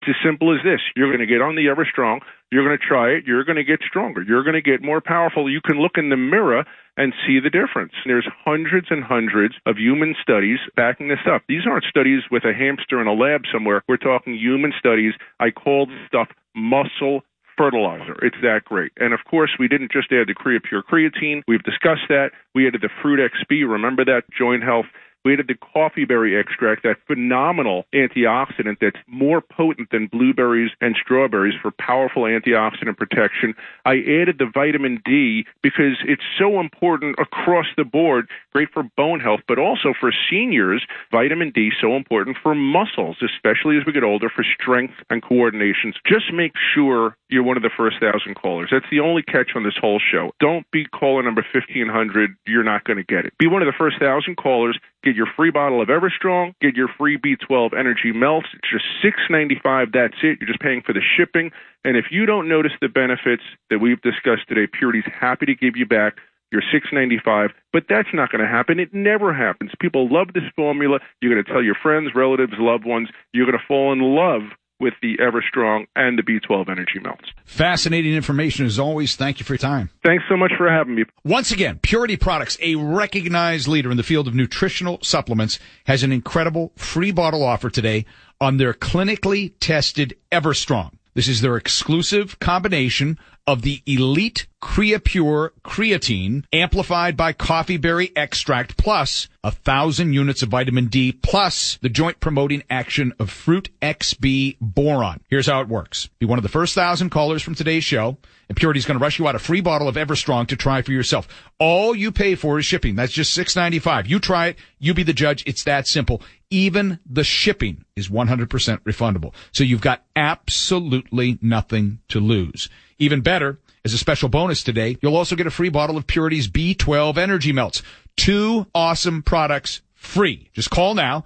It's as simple as this. You're going to get on the EverStrong. You're going to try it. You're going to get stronger. You're going to get more powerful. You can look in the mirror and see the difference. There's hundreds and hundreds of human studies backing this up. These aren't studies with a hamster in a lab somewhere. We're talking human studies. I call this stuff muscle fertilizer. It's that great. And of course, we didn't just add the CreaPure creatine. We've discussed that. We added the Fruit XP. Remember that? Joint health. We added the coffee berry extract, that phenomenal antioxidant that's more potent than blueberries and strawberries for powerful antioxidant protection. I added the vitamin D because it's so important across the board, great for bone health, but also for seniors. Vitamin D so important for muscles, especially as we get older, for strength and coordination. Just make sure you're one of the first 1,000 callers. That's the only catch on this whole show. Don't be caller number 1,500. You're not going to get it. Be one of the first 1,000 callers. Get your free bottle of EverStrong. Get your free B12 Energy Melts. It's just $6.95. That's it. You're just paying for the shipping. And if you don't notice the benefits that we've discussed today, Purity's happy to give you back your $6.95. But that's not going to happen. It never happens. People love this formula. You're going to tell your friends, relatives, loved ones. You're going to fall in love with the EverStrong and the B12 Energy Melts. Fascinating information as always. Thank you for your time. Thanks so much for having me. Once again, Purity Products, a recognized leader in the field of nutritional supplements, has an incredible free bottle offer today on their clinically tested EverStrong. This is their exclusive combination of the elite CreaPure creatine amplified by coffee berry extract plus 1,000 units of vitamin D plus the joint promoting action of Fruit XB boron. Here's how it works. Be one of the first 1,000 callers from today's show, and Purity's going to rush you out a free bottle of EverStrong to try for yourself. All you pay for is shipping. That's just $6.95. You try it. You be the judge. It's that simple. Even the shipping is 100% refundable. So you've got absolutely nothing to lose. Even better, as a special bonus today, you'll also get a free bottle of Purity's B12 Energy Melts. 2 awesome products free. Just call now,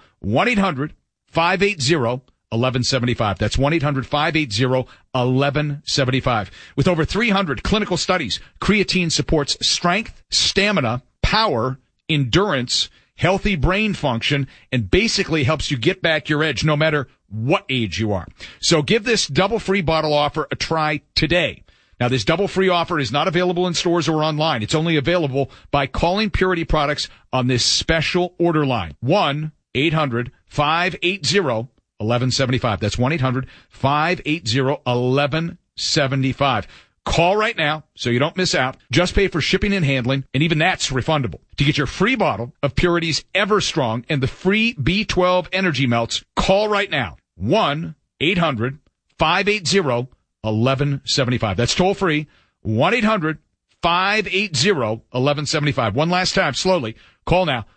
1-800-580-1175. That's 1-800-580-1175. With over 300 clinical studies, creatine supports strength, stamina, power, endurance, healthy brain function, and basically helps you get back your edge no matter what age you are. So give this double free bottle offer a try today. Now, this double free offer is not available in stores or online. It's only available by calling Purity Products on this special order line. 1-800-580-1175. That's 1-800-580-1175. Call right now so you don't miss out. Just pay for shipping and handling, and even that's refundable. To get your free bottle of Purity's EverStrong and the free B12 Energy Melts, call right now. 1-800-580-1175. That's toll free. 1-800-580-1175. One last time, slowly. Call now.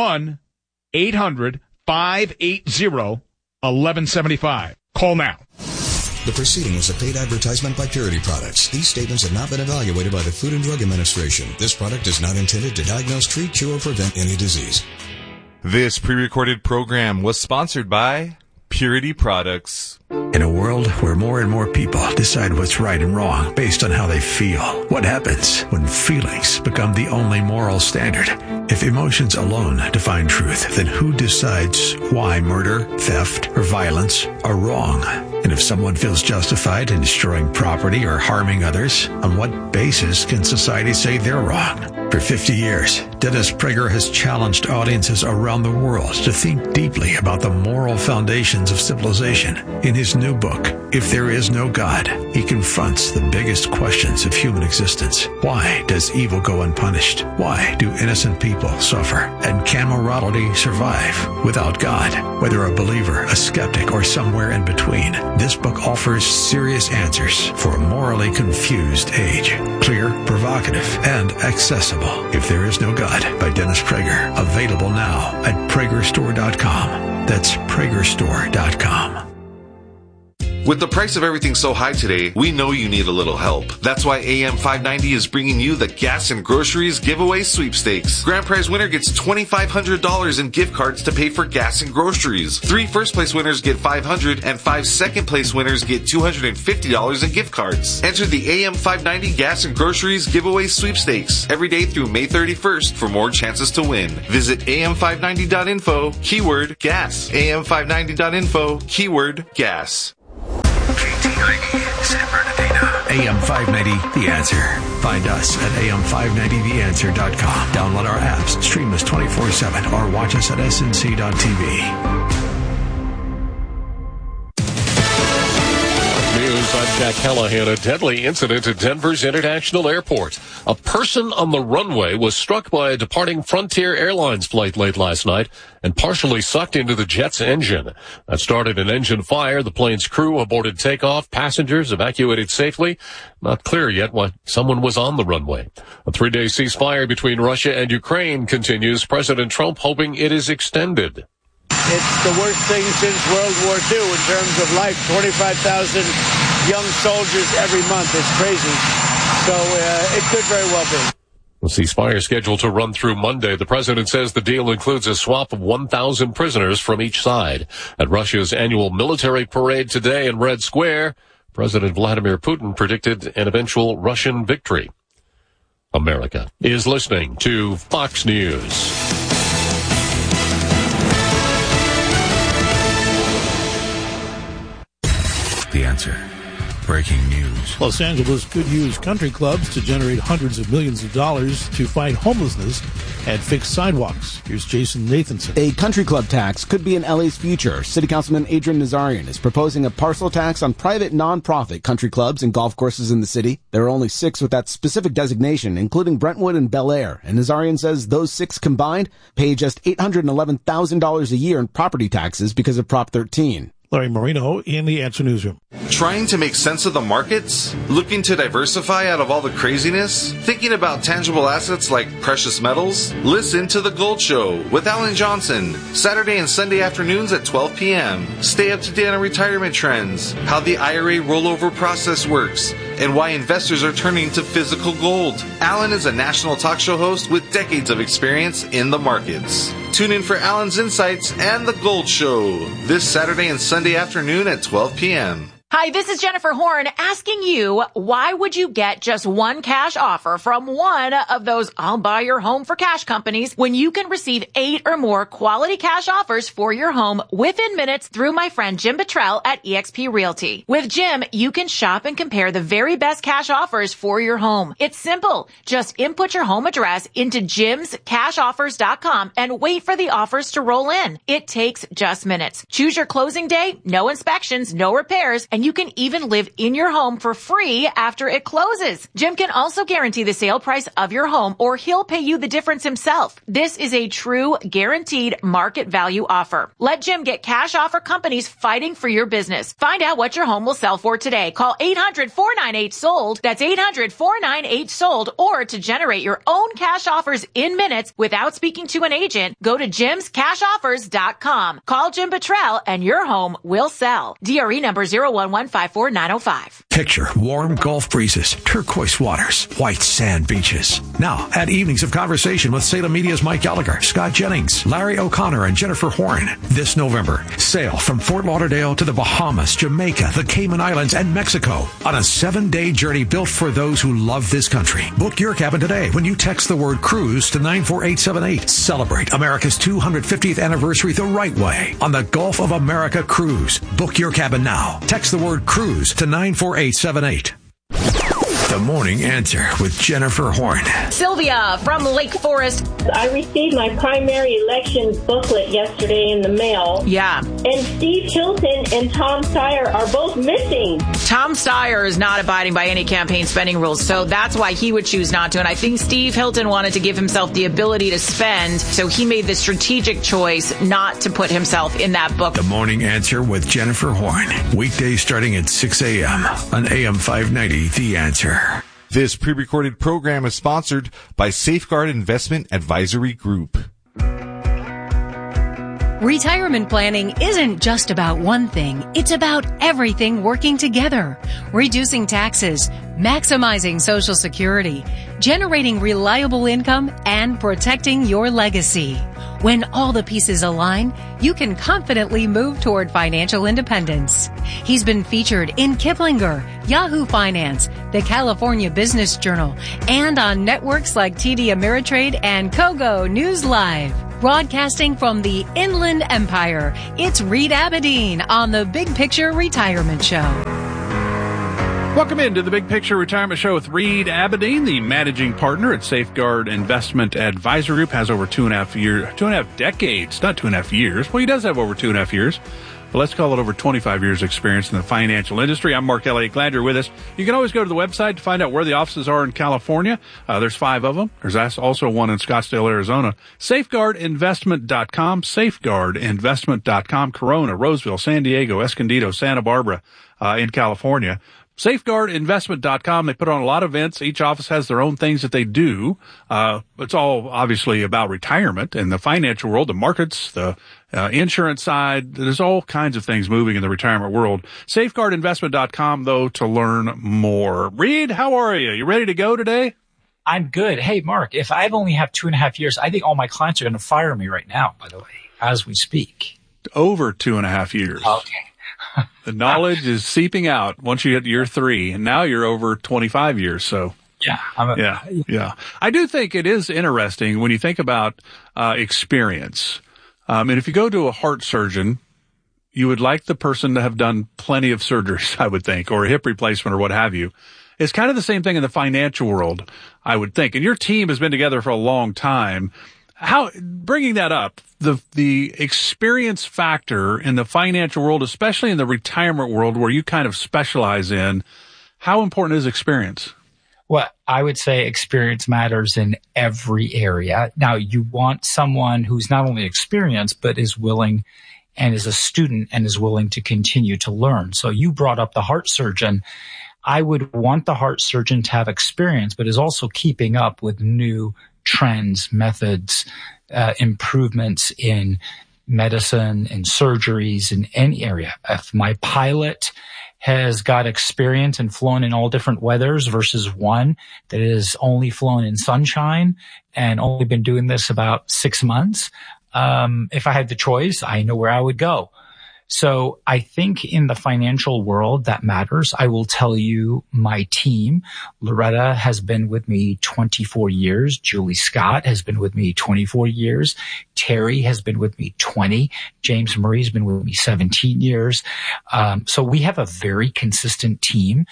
1-800-580-1175. Call now. The proceeding was a paid advertisement by Purity Products. These statements have not been evaluated by the Food and Drug Administration. This product is not intended to diagnose, treat, cure, or prevent any disease. This pre-recorded program was sponsored by Purity Products. In a world where more and more people decide what's right and wrong based on how they feel, what happens when feelings become the only moral standard? If emotions alone define truth, then who decides why murder, theft, or violence are wrong? And if someone feels justified in destroying property or harming others, on what basis can society say they're wrong? For 50 years, Dennis Prager has challenged audiences around the world to think deeply about the moral foundations of civilization. In his new book, If There Is No God, he confronts the biggest questions of human existence. Why does evil go unpunished? Why do innocent people suffer? And can morality survive without God? Whether a believer, a skeptic, or somewhere in between, this book offers serious answers for a morally confused age. Clear, provocative, and accessible. If There Is No God by Dennis Prager. Available now at PragerStore.com. That's PragerStore.com. With the price of everything so high today, we know you need a little help. That's why AM 590 is bringing you the Gas and Groceries Giveaway Sweepstakes. Grand prize winner gets $2,500 in gift cards to pay for gas and groceries. 3 first-place winners get $500, and 5 second-place winners get $250 in gift cards. Enter the AM 590 Gas and Groceries Giveaway Sweepstakes every day through May 31st for more chances to win. Visit am590.info, keyword gas. am590.info, keyword gas. AM 590, The Answer. Find us at am590theanswer.com. Download our apps, stream us 24/7, or watch us at snc.tv. News, I'm Jack Callahan. A deadly incident at Denver's International Airport. A person on the runway was struck by a departing Frontier Airlines flight late last night and partially sucked into the jet's engine. That started an engine fire. The plane's crew aborted takeoff. Passengers evacuated safely. Not clear yet why someone was on the runway. A 3-day ceasefire between Russia and Ukraine continues. President Trump hoping it is extended. It's the worst thing since World War II in terms of life. 25,000 young soldiers every month. It's crazy. So it could very well be. The ceasefire is scheduled to run through Monday. The president says the deal includes a swap of 1,000 prisoners from each side. At Russia's annual military parade today in Red Square, President Vladimir Putin predicted an eventual Russian victory. America is listening to Fox News. The Answer. Breaking news. Los Angeles could use country clubs to generate hundreds of millions of dollars to fight homelessness and fix sidewalks. Here's Jason Nathanson. A country club tax could be in LA's future. City Councilman Adrian Nazarian is proposing a parcel tax on private non-profit country clubs and golf courses in the city. There are only 6 with that specific designation, including Brentwood and Bel Air. And Nazarian says those 6 combined pay just $811,000 a year in property taxes because of Prop 13. Larry Marino in the Answer Newsroom. Trying to make sense of the markets? Looking to diversify out of all the craziness? Thinking about tangible assets like precious metals? Listen to The Gold Show with Alan Johnson, Saturday and Sunday afternoons at 12 p.m. Stay up to date on retirement trends, how the IRA rollover process works, and why investors are turning to physical gold. Alan is a national talk show host with decades of experience in the markets. Tune in for Alan's insights and The Gold Show this Saturday and Sunday afternoon at 12 p.m. Hi, this is Jennifer Horn asking you, why would you get just one cash offer from one of those I'll buy your home for cash companies when you can receive 8 or more quality cash offers for your home within minutes through my friend Jim Bottrell at eXp Realty. With Jim, you can shop and compare the very best cash offers for your home. It's simple. Just input your home address into jimscashoffers.com and wait for the offers to roll in. It takes just minutes. Choose your closing day, no inspections, no repairs, and you can even live in your home for free after it closes. Jim can also guarantee the sale price of your home, or he'll pay you the difference himself. This is a true guaranteed market value offer. Let Jim get cash offer companies fighting for your business. Find out what your home will sell for today. Call 800-498-SOLD. That's 800-498-SOLD. Or to generate your own cash offers in minutes without speaking to an agent, go to jimscashoffers.com. Call Jim Bottrell and your home will sell. DRE number 01154-905. Picture warm Gulf breezes, turquoise waters, white sand beaches. Now, add evenings of conversation with Salem Media's Mike Gallagher, Scott Jennings, Larry O'Connor, and Jennifer Horn. This November, sail from Fort Lauderdale to the Bahamas, Jamaica, the Cayman Islands, and Mexico on a 7-day journey built for those who love this country. Book your cabin today when you text the word cruise to 94878. Celebrate America's 250th anniversary the right way on the Gulf of America Cruise. Book your cabin now. Text the word cruise to 94878. The Morning Answer with Jennifer Horn. Sylvia from Lake Forest. I received my primary election booklet yesterday in the mail. Yeah. And Steve Hilton and Tom Steyer are both missing. Tom Steyer is not abiding by any campaign spending rules, so that's why he would choose not to. And I think Steve Hilton wanted to give himself the ability to spend, so he made the strategic choice not to put himself in that book. The Morning Answer with Jennifer Horn. Weekdays starting at 6 a.m. on AM 590, The Answer. This pre-recorded program is sponsored by Safeguard Investment Advisory Group. Retirement planning isn't just about one thing. It's about everything working together. Reducing taxes, maximizing Social Security, generating reliable income, and protecting your legacy. When all the pieces align, you can confidently move toward financial independence. He's been featured in Kiplinger, Yahoo Finance, the California Business Journal, and on networks like TD Ameritrade and Kogo News Live. Broadcasting from the Inland Empire, it's Reed Abedin on the Big Picture Retirement Show. Welcome into the Big Picture Retirement Show with Reed Abedin, the managing partner at Safeguard Investment Advisor Group. Has over 2.5 decades, not 2.5 years. Well, he does have over 2.5 years, but let's call it over 25 years experience in the financial industry. I'm Mark Elliott. Glad you're with us. You can always go to the website to find out where the offices are in California. There's 5 of them. There's also one in Scottsdale, Arizona. SafeguardInvestment.com, SafeguardInvestment.com, Corona, Roseville, San Diego, Escondido, Santa Barbara, in California. SafeguardInvestment.com. They put on a lot of events. Each office has their own things that they do. It's all obviously about retirement and the financial world, the markets, the insurance side. There's all kinds of things moving in the retirement world. SafeguardInvestment.com, though, to learn more. Reed, how are you? You ready to go today? I'm good. Hey, Mark, if I've only have 2.5 years, I think all my clients are going to fire me right now, by the way, as we speak. Over 2.5 years. Okay. The knowledge is seeping out once you hit year 3, and now you're over 25 years. So yeah, I do think it is interesting when you think about experience. And if you go to a heart surgeon, you would like the person to have done plenty of surgeries, I would think, or a hip replacement or what have you. It's kind of the same thing in the financial world, I would think. And your team has been together for a long time. How, bringing that up, the experience factor in the financial world, especially in the retirement world where you kind of specialize in, how important is experience? Well, I would say experience matters in every area. Now, you want someone who's not only experienced, but is willing and is a student and is willing to continue to learn. So you brought up the heart surgeon. I would want the heart surgeon to have experience, but is also keeping up with new trends, methods, improvements in medicine and surgeries in any area. If my pilot has got experience and flown in all different weathers versus one that is only flown in sunshine and only been doing this about 6 months, if I had the choice, I know where I would go. So I think in the financial world that matters. I will tell you my team. Loretta has been with me 24 years. Julie Scott has been with me 24 years. Terry has been with me 20. James Murray has been with me 17 years. So we have a very consistent team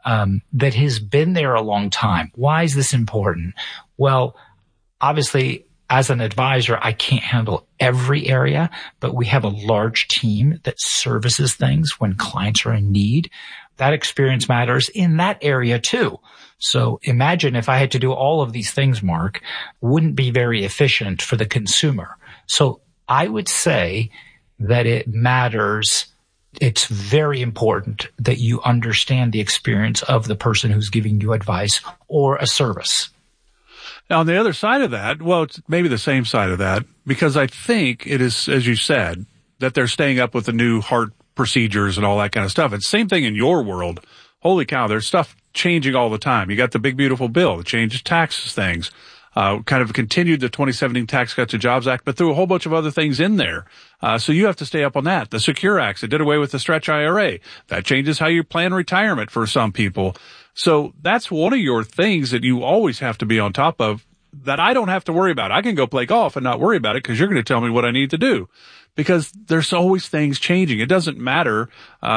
that has been there a long time. Why is this important? Well, obviously, as an advisor, I can't handle every area, but we have a large team that services things when clients are in need. That experience matters in that area too. So imagine if I had to do all of these things, Mark, wouldn't be very efficient for the consumer. So I would say that it matters. It's very important that you understand the experience of the person who's giving you advice or a service. Now, on the other side of that, well, it's maybe the same side of that, because I think it is, as you said, that they're staying up with the new heart procedures and all that kind of stuff. It's the same thing in your world. Holy cow, there's stuff changing all the time. You got the big, beautiful bill that changes taxes things, kind of continued the 2017 Tax Cuts and Jobs Act, but threw a whole bunch of other things in there. So you have to stay up on that. The Secure Acts, it did away with the Stretch IRA. That changes how you plan retirement for some people. So that's one of your things that you always have to be on top of that I don't have to worry about. I can go play golf and not worry about it because you're going to tell me what I need to do, because there's always things changing. It doesn't matter,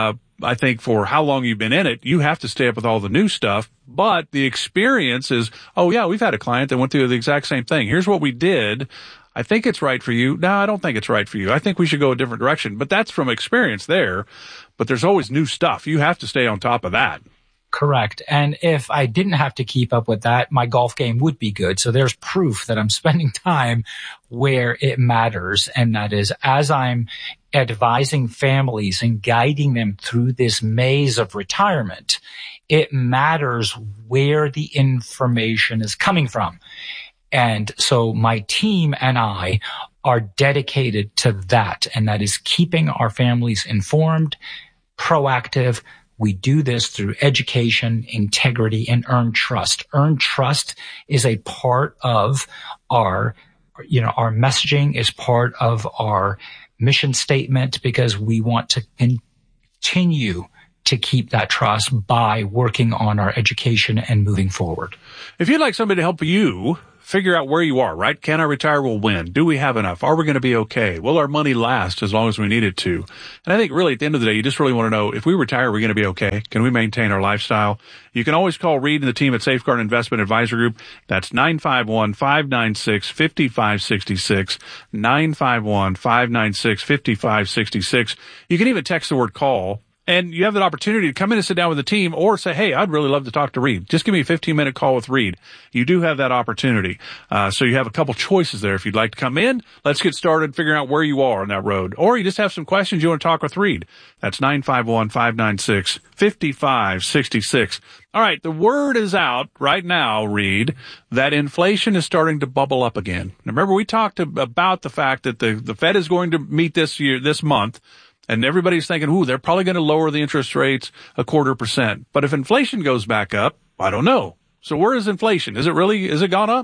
I think, for how long you've been in it. You have to stay up with all the new stuff, but the experience is, oh yeah, we've had a client that went through the exact same thing. Here's what we did. I think it's right for you. No, I don't think it's right for you. I think we should go a different direction. But that's from experience there. But there's always new stuff. You have to stay on top of that. Correct. And if I didn't have to keep up with that, my golf game would be good. So there's proof that I'm spending time where it matters. And that is, as I'm advising families and guiding them through this maze of retirement, it matters where the information is coming from. And so my team and I are dedicated to that. And that is keeping our families informed, proactive. We do this through education, integrity, and earned trust. Earned trust is a part of our messaging, is part of our mission statement, because we want to continue to keep that trust by working on our education and moving forward. If you'd like somebody to help you figure out where you are, right? Can I retire? We'll win. Do we have enough? Are we going to be okay? Will our money last as long as we need it to? And I think really at the end of the day, you just really want to know, if we retire, are we going to be okay? Can we maintain our lifestyle? You can always call Reed and the team at Safeguard Investment Advisor Group. That's 951-596-5566, 951-596-5566. You can even text the word call. And you have that opportunity to come in and sit down with the team, or say, hey, I'd really love to talk to Reed. Just give me a 15-minute call with Reed. You do have that opportunity. So you have a couple choices there. If you'd like to come in, let's get started figuring out where you are on that road. Or you just have some questions you want to talk with Reed. That's 951-596-5566. All right, the word is out right now, Reed, that inflation is starting to bubble up again. Now, remember, we talked about the fact that the Fed is going to meet this month. And everybody's thinking, ooh, they're probably going to lower the interest rates 0.25%. But if inflation goes back up, I don't know. So where is inflation? Is it gone up?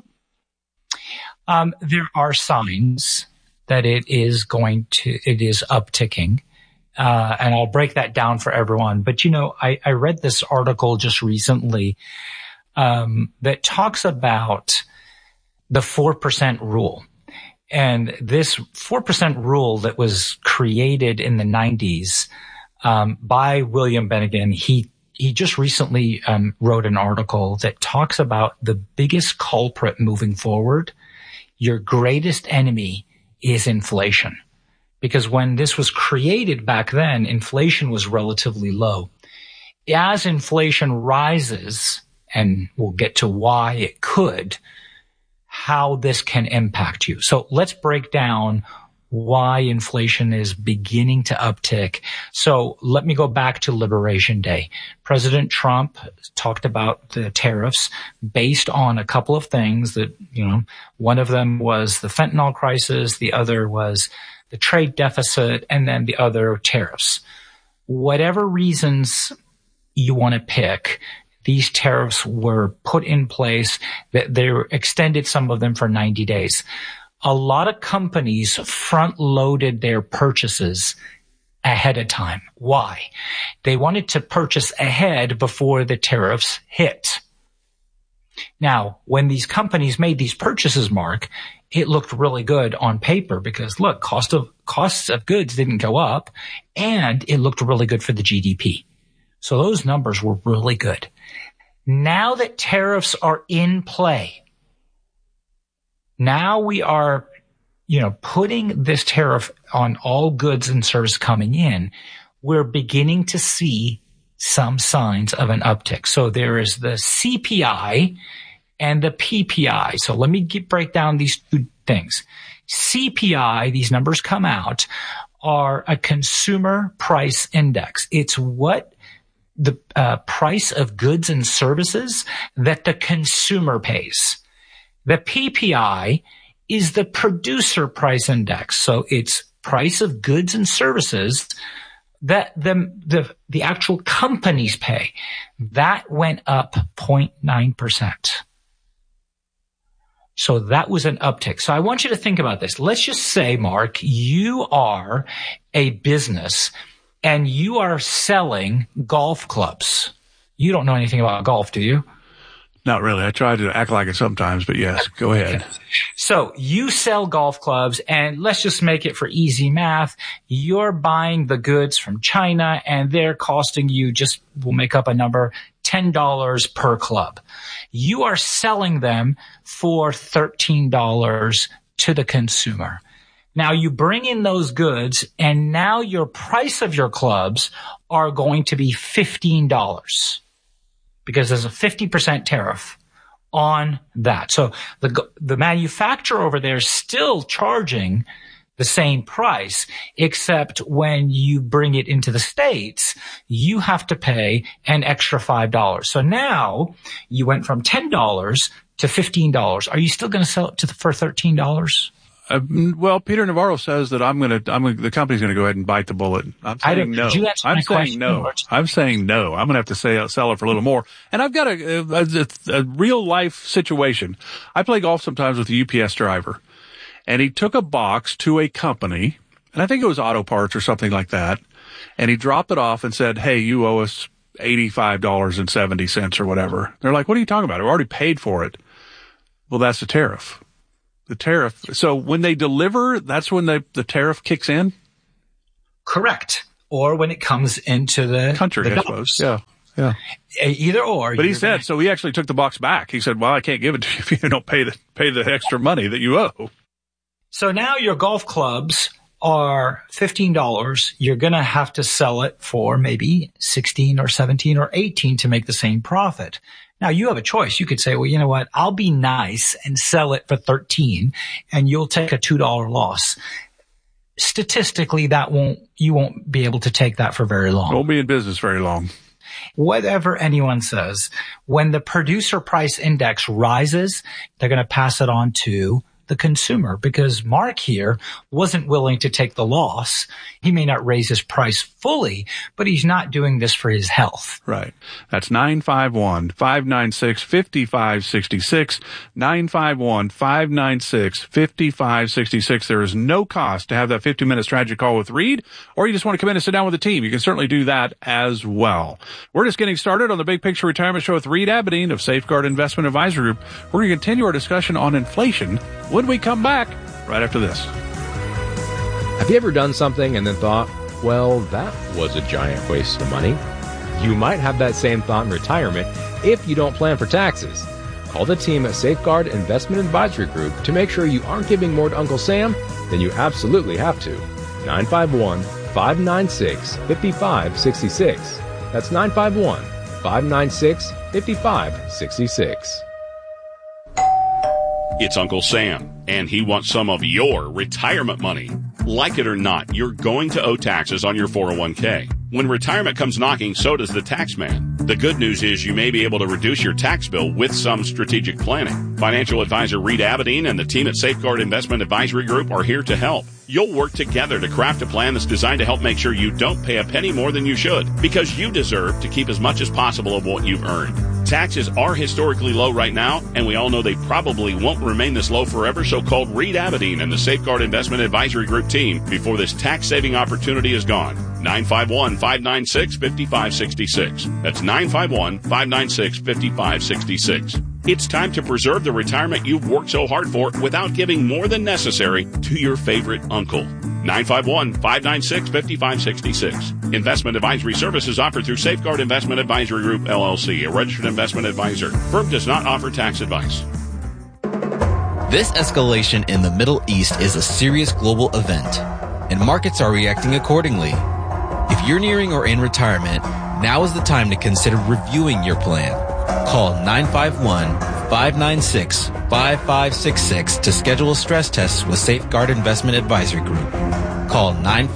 There are signs that it is upticking. And I'll break that down for everyone. But, I read this article just recently, that talks about the 4% rule. And this 4% rule that was created in the 90s by William Bennigan, he just recently wrote an article that talks about the biggest culprit moving forward. Your greatest enemy is inflation. Because when this was created back then, inflation was relatively low. As inflation rises, and we'll get to why it could, how this can impact you. So let's break down why inflation is beginning to uptick. So let me go back to Liberation Day. President Trump talked about the tariffs based on a couple of things that, one of them was the fentanyl crisis, the other was the trade deficit, and then the other tariffs. Whatever reasons you want to pick, these tariffs were put in place, that they were extended, some of them for 90 days. A lot of companies front-loaded their purchases ahead of time. Why? They wanted to purchase ahead before the tariffs hit. Now, when these companies made these purchases, Mark, it looked really good on paper because, look, costs of goods didn't go up, and it looked really good for the GDP. So those numbers were really good. Now that tariffs are in play, now we are, putting this tariff on all goods and services coming in, we're beginning to see some signs of an uptick. So there is the CPI and the PPI. So let me break down these two things. CPI, these numbers come out, are a consumer price index. It's what the price of goods and services that the consumer pays. The PPI is the producer price index. So it's price of goods and services that the actual companies pay. That went up 0.9%. So that was an uptick. So I want you to think about this. Let's just say, Mark, you are a business and you are selling golf clubs. You don't know anything about golf, do you? Not really. I try to act like it sometimes, but yes, go ahead. So you sell golf clubs, and let's just make it for easy math. You're buying the goods from China, and they're costing you, we'll make up a number, $10 per club. You are selling them for $13 to the consumer. Now you bring in those goods, and now your price of your clubs are going to be $15 because there's a 50% tariff on that. So the manufacturer over there is still charging the same price, except when you bring it into the States, you have to pay an extra $5. So now you went from $10 to $15. Are you still going to sell it for $13? Well, Peter Navarro says that the company's going to go ahead and bite the bullet. I'm saying no. I'm saying no. I'm saying no. I'm going to have to sell it for a little more. And I've got a real life situation. I play golf sometimes with a UPS driver, and he took a box to a company, and I think it was Auto Parts or something like that. and he dropped it off and said, hey, you owe us $85.70 or whatever. They're like, what are you talking about? We already paid for it. Well, that's the tariff. The tariff. So when they deliver, that's when the tariff kicks in? Correct. Or when it comes into the country, I suppose. Yeah. Yeah. Either or. But he said, so he actually took the box back. He said, well, I can't give it to you if you don't pay the extra money that you owe. So now your golf clubs are $15. You're going to have to sell it for maybe 16 or 17 or 18 to make the same profit. Now you have a choice. You could say, well, you know what? I'll be nice and sell it for 13 and you'll take a $2 loss. Statistically, you won't be able to take that for very long. Won't be in business very long. Whatever anyone says, when the producer price index rises, they're going to pass it on to the consumer, because Mark here wasn't willing to take the loss. He may not raise his price fully, but he's not doing this for his health. Right. That's 951-596-5566. 951-596-5566. There is no cost to have that 15-minute strategy call with Reed, or you just want to come in and sit down with the team. You can certainly do that as well. We're just getting started on the Big Picture Retirement Show with Reed Abedin of Safeguard Investment Advisory Group. We're going to continue our discussion on inflation when we come back right after this. Have you ever done something and then thought, well, that was a giant waste of money? You might have that same thought in retirement if you don't plan for taxes. Call the team at Safeguard Investment Advisory Group to make sure you aren't giving more to Uncle Sam than you absolutely have to. 951-596-5566. That's 951-596-5566. It's Uncle Sam, and he wants some of your retirement money. Like it or not, you're going to owe taxes on your 401k. When retirement comes knocking, so does the tax man. The good news is you may be able to reduce your tax bill with some strategic planning. Financial advisor Reed Abedin and the team at Safeguard Investment Advisory Group are here to help. You'll work together to craft a plan that's designed to help make sure you don't pay a penny more than you should, because you deserve to keep as much as possible of what you've earned. Taxes are historically low right now, and we all know they probably won't remain this low forever, so call Reed Abedin and the Safeguard Investment Advisory Group team before this tax-saving opportunity is gone. 951-596-5566. That's 951-596-5566. It's time to preserve the retirement you've worked so hard for without giving more than necessary to your favorite uncle. 951-596-5566. Investment advisory services offered through Safeguard Investment Advisory Group, LLC, a registered investment advisor. Firm does not offer tax advice. This escalation in the Middle East is a serious global event, and markets are reacting accordingly. If you're nearing or in retirement, now is the time to consider reviewing your plan. Call 951-596-5566 to schedule a stress test with Safeguard Investment Advisory Group. Call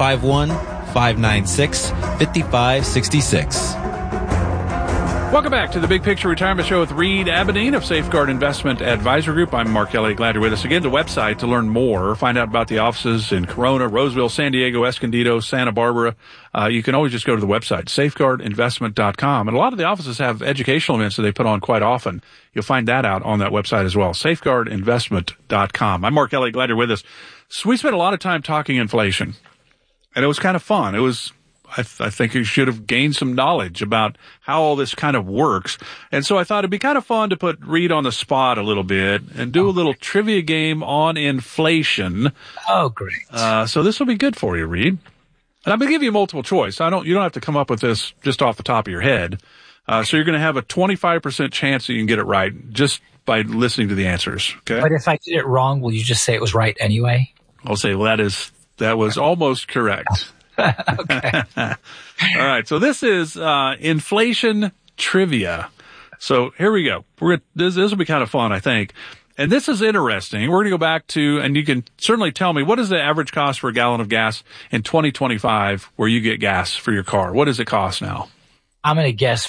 951-596-5566. Welcome back to the Big Picture Retirement Show with Reed Abedin of Safeguard Investment Advisory Group. I'm Mark Elliott. Glad you're with us. Again, the website to learn more, find out about the offices in Corona, Roseville, San Diego, Escondido, Santa Barbara. You can always just go to the website, safeguardinvestment.com. And a lot of the offices have educational events that they put on quite often. You'll find that out on that website as well, safeguardinvestment.com. I'm Mark Elliott. Glad you're with us. So we spent a lot of time talking inflation, and it was kind of fun. It was, I think you should have gained some knowledge about how all this kind of works. And so I thought it'd be kind of fun to put Reed on the spot a little bit and do a little trivia game on inflation. Oh, great. So this will be good for you, Reed. And I'm going to give you multiple choice. You don't have to come up with this just off the top of your head. So you're going to have a 25% chance that you can get it right just by listening to the answers. Okay. But if I get it wrong, will you just say it was right anyway? I'll say, well, that was almost correct. Okay. All right. So this is inflation trivia. So here we go. This will be kind of fun, I think. And this is interesting. We're going to go back to, and you can certainly tell me, what is the average cost for a gallon of gas in 2025 where you get gas for your car? What does it cost now? I'm going to guess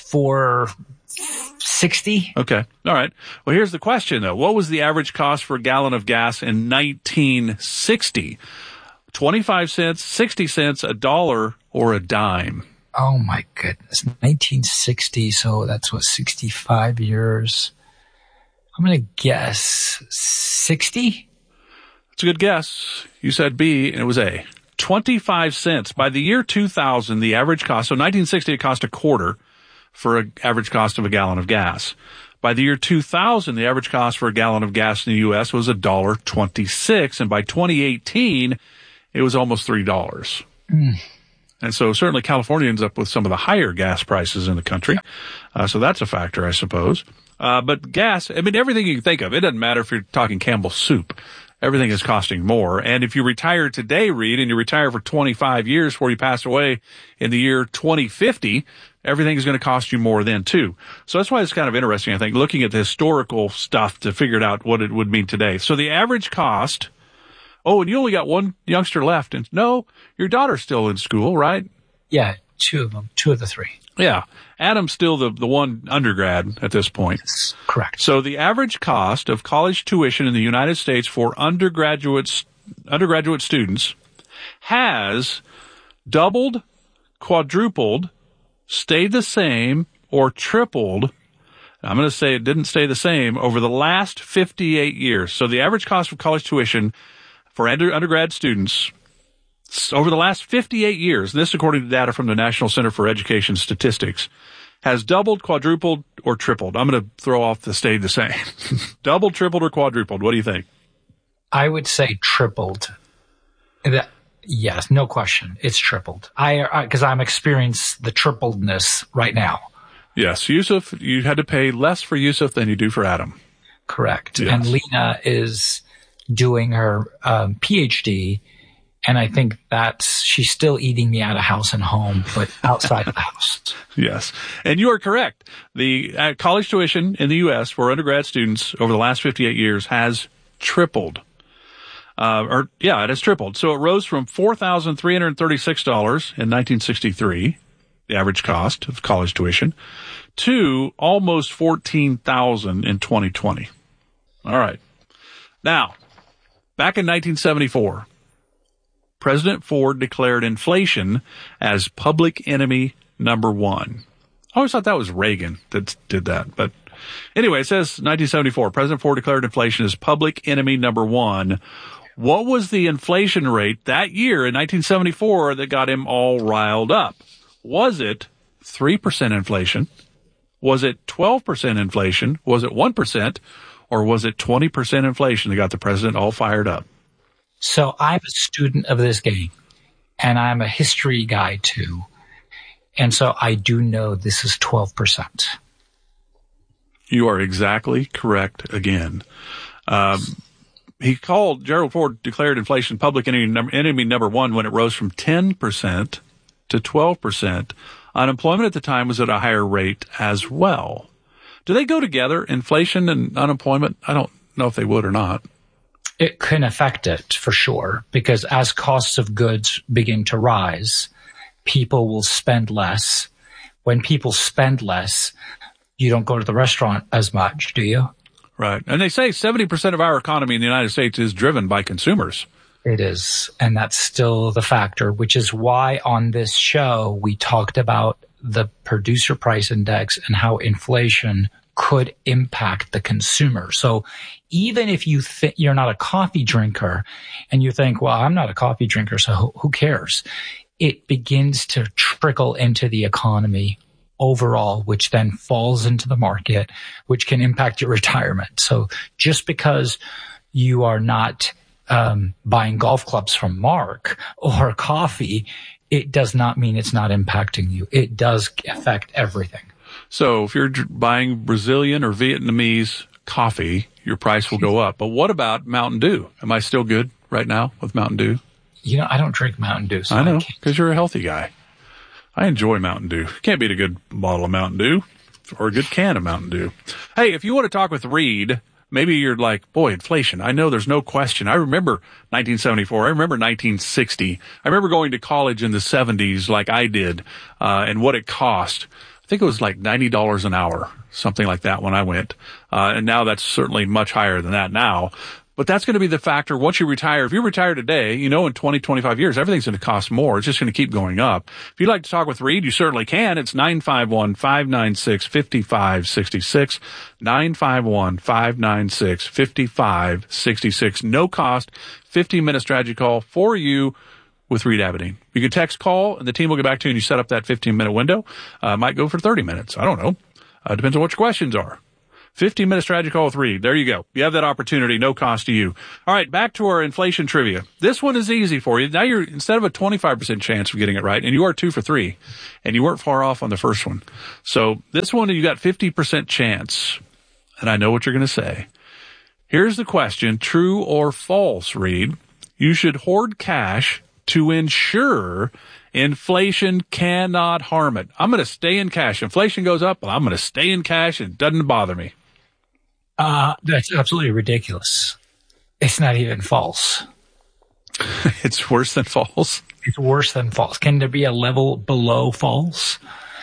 $4.60. Okay. All right. Well, here's the question, though. What was the average cost for a gallon of gas in 1960? 25 cents, 60 cents, $1, or a dime? Oh, my goodness. 1960, so that's what, 65 years. I'm going to guess 60? That's a good guess. You said B, and it was A. 25 cents. By the year 2000, the average cost, so 1960 it cost a quarter for an average cost of a gallon of gas. By the year 2000, the average cost for a gallon of gas in the U.S. was $1.26, and by 2018, it was almost $3. And so certainly California ends up with some of the higher gas prices in the country. So that's a factor, I suppose. But gas, I mean, everything you can think of, it doesn't matter if you're talking Campbell's soup. Everything is costing more. And if you retire today, Reed, and you retire for 25 years before you pass away in the year 2050, everything is going to cost you more then too. So that's why it's kind of interesting, I think, looking at the historical stuff to figure out what it would mean today. So the average cost, and you only got one youngster left. And no, your daughter's still in school, right? Yeah, two of the three. Yeah. Adam's still the one undergrad at this point. That's correct. So the average cost of college tuition in the United States for undergraduate students has doubled, quadrupled, stayed the same, or tripled. I'm going to say it didn't stay the same over the last 58 years. So the average cost of college tuition for undergrad students over the last 58 years, and this according to data from the National Center for Education Statistics, has doubled, quadrupled, or tripled. I'm going to throw off the stayed the same. Doubled, tripled, or quadrupled. What do you think? I would say tripled. Yes, no question. It's tripled. Because I'm experiencing the tripledness right now. Yes, Yusuf, you had to pay less for Yusuf than you do for Adam. Correct. Yes. And Lena is doing her PhD, and I think she's still eating me out of house and home, but outside of the house. Yes. And you are correct. The college tuition in the U.S. for undergrad students over the last 58 years has tripled. It has tripled. So it rose from $4,336 in 1963, the average cost of college tuition, to almost $14,000 in 2020. All right. Now, back in 1974, President Ford declared inflation as public enemy number one. I always thought that was Reagan that did that. But anyway, it says 1974, President Ford declared inflation as public enemy number one. What was the inflation rate that year in 1974 that got him all riled up? Was it 3% inflation? Was it 12% inflation? Was it 1%? Or was it 20% inflation that got the president all fired up? So I'm a student of this game, and I'm a history guy too. And so I do know this is 12%. You are exactly correct again. Gerald Ford declared inflation public enemy number one when it rose from 10% to 12%. Unemployment at the time was at a higher rate as well. Do they go together, inflation and unemployment? I don't know if they would or not. It can affect it for sure, because as costs of goods begin to rise, people will spend less. When people spend less, you don't go to the restaurant as much, do you? Right. And they say 70% of our economy in the United States is driven by consumers. It is. And that's still the factor, which is why on this show we talked about the producer price index and how inflation could impact the consumer. So even if you think you're not a coffee drinker and you think, well, I'm not a coffee drinker, so who cares? It begins to trickle into the economy overall, which then falls into the market, which can impact your retirement. So just because you are not buying golf clubs from Mark or coffee, it does not mean it's not impacting you. It does affect everything. So if you're buying Brazilian or Vietnamese coffee, your price will go up. But what about Mountain Dew? Am I still good right now with Mountain Dew? You know, I don't drink Mountain Dew. So I know, because you're a healthy guy. I enjoy Mountain Dew. Can't beat a good bottle of Mountain Dew or a good can of Mountain Dew. Hey, if you want to talk with Reed, maybe you're like, boy, inflation. I know there's no question. I remember 1974. I remember 1960. I remember going to college in the 70s like I did, and what it cost. I think it was like $90 an hour, something like that when I went. And now that's certainly much higher than that now. But that's going to be the factor once you retire. If you retire today, you know, in 20, 25 years, everything's going to cost more. It's just going to keep going up. If you'd like to talk with Reed, you certainly can. It's 951-596-5566. 951-596-5566. No cost, 15-minute strategy call for you with Reed Aberdeen. You can text, call, and the team will get back to you and you set up that 15-minute window. Might go for 30 minutes. I don't know. Depends on what your questions are. 15-minute strategy call with Reed. There you go. You have that opportunity, no cost to you. All right, back to our inflation trivia. This one is easy for you. Now you're, instead of a 25% chance of getting it right, and you are 2 for 3, and you weren't far off on the first one. So this one, you got 50% chance, and I know what you're going to say. Here's the question, true or false, Reed? You should hoard cash to ensure inflation cannot harm it. I'm going to stay in cash. Inflation goes up, I'm going to stay in cash. It doesn't bother me. That's absolutely ridiculous. It's not even false. It's worse than false? It's worse than false. Can there be a level below false?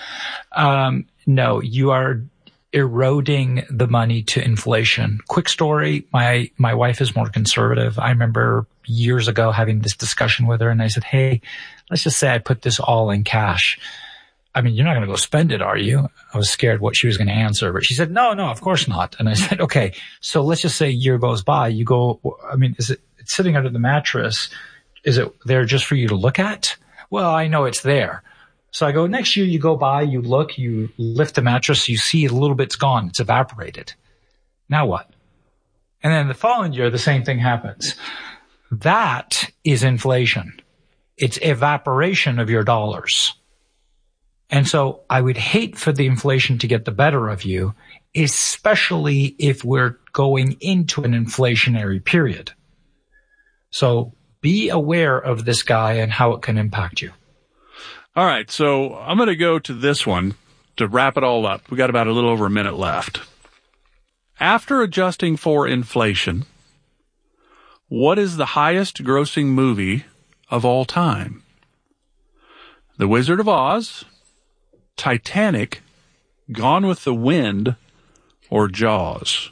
No, you are eroding the money to inflation. Quick story. My wife is more conservative. I remember years ago having this discussion with her, and I said, hey, let's just say I put this all in cash. I mean, you're not going to go spend it, are you? I was scared what she was going to answer, but she said, no, of course not. And I said, okay, so let's just say a year goes by. You go, I mean, it's sitting under the mattress. Is it there just for you to look at? Well, I know it's there. So I go, next year you go by, you look, you lift the mattress, you see a little bit's gone. It's evaporated. Now what? And then the following year, the same thing happens. That is inflation. It's evaporation of your dollars. And so I would hate for the inflation to get the better of you, especially if we're going into an inflationary period. So be aware of this guy and how it can impact you. All right, so I'm going to go to this one to wrap it all up. We got about a little over a minute left. After adjusting for inflation, what is the highest grossing movie of all time? The Wizard of Oz, Titanic, Gone with the Wind, or Jaws?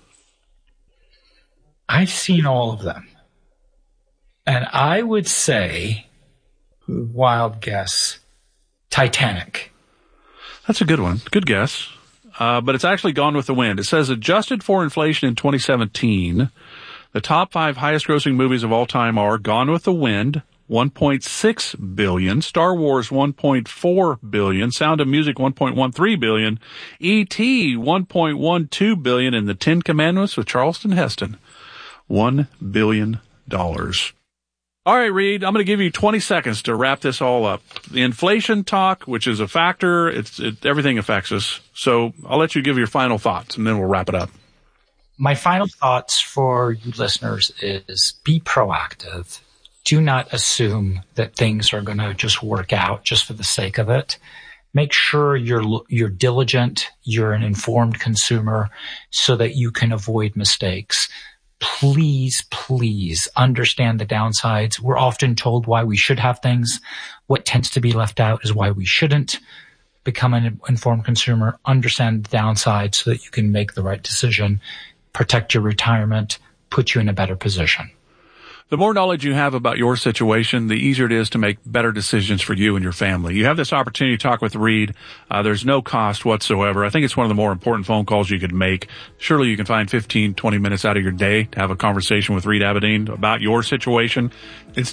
I've seen all of them. And I would say, wild guess, Titanic. That's a good one. Good guess. But it's actually Gone with the Wind. It says adjusted for inflation in 2017, the top 5 highest grossing movies of all time are Gone with the Wind, $1.6 billion, Star Wars, $1.4 billion, Sound of Music, $1.13 billion, E.T., $1.12 billion, and The Ten Commandments with Charleston Heston, $1 billion. All right, Reed, I'm going to give you 20 seconds to wrap this all up. The inflation talk, which is a factor, everything affects us. So I'll let you give your final thoughts, and then we'll wrap it up. My final thoughts for you listeners is be proactive. Do not assume that things are going to just work out just for the sake of it. Make sure you're diligent, you're an informed consumer so that you can avoid mistakes. Please understand the downsides. We're often told why we should have things. What tends to be left out is why we shouldn't. Become an informed consumer, understand the downsides so that you can make the right decision, protect your retirement, put you in a better position. The more knowledge you have about your situation, the easier it is to make better decisions for you and your family. You have this opportunity to talk with Reed. There's no cost whatsoever. I think it's one of the more important phone calls you could make. Surely you can find 15, 20 minutes out of your day to have a conversation with Reed Aberdeen about your situation. It's